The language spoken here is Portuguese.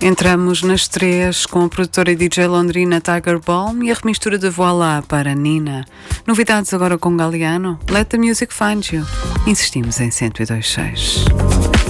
Entramos nas 3 com a produtora e DJ londrina Tiger Balm e a remistura de Voilá para Nina. Novidades agora com Galeano. Let the Music Find You. Insistimos em 102.6.